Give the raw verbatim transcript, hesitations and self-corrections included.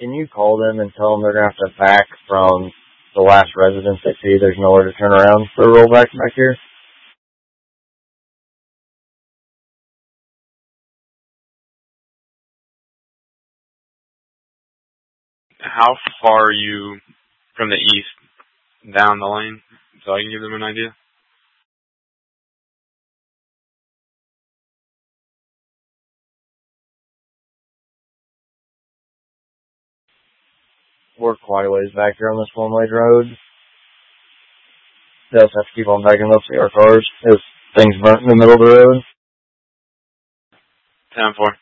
can you call them and tell them they're going to have to back from the last residence they see? There's nowhere to turn around for a rollback back here. How far are you from the east down the lane, so I can give them an idea? We're quite a ways back here on this one-way road. They also have to keep on backing up to our cars. If things burnt in the middle of the road. ten four.